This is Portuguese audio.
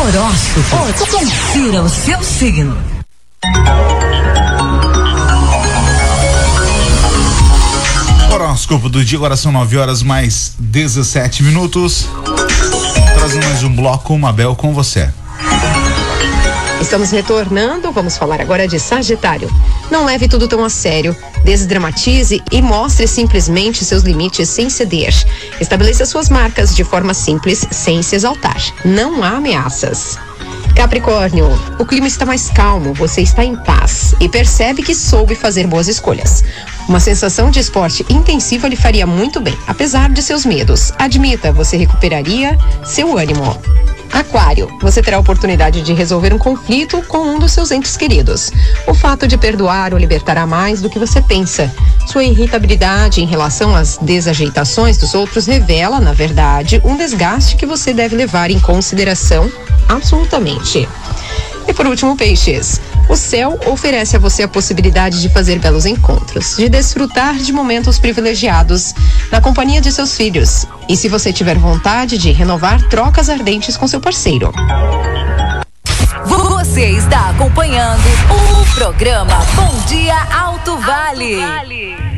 Horóscopo. Confira o seu signo. Horóscopo do dia, agora são 9h mais 17 minutos. Trazendo mais um bloco, Mabel, com você. Estamos retornando, vamos falar agora de Sagitário. Não leve tudo tão a sério, desdramatize e mostre simplesmente seus limites sem ceder. Estabeleça suas marcas de forma simples, sem se exaltar. Não há ameaças. Capricórnio, o clima está mais calmo, você está em paz e percebe que soube fazer boas escolhas. Uma sensação de esporte intensiva lhe faria muito bem, apesar de seus medos. Admita, você recuperaria seu ânimo. Aquário, você terá a oportunidade de resolver um conflito com um dos seus entes queridos. O fato de perdoar o libertará mais do que você pensa. Sua irritabilidade em relação às desajeitações dos outros revela, na verdade, um desgaste que você deve levar em consideração absolutamente. E por último, Peixes. O céu oferece a você a possibilidade de fazer belos encontros, de desfrutar de momentos privilegiados na companhia de seus filhos. E se você tiver vontade de renovar trocas ardentes com seu parceiro. Você está acompanhando o programa Bom Dia Alto Vale.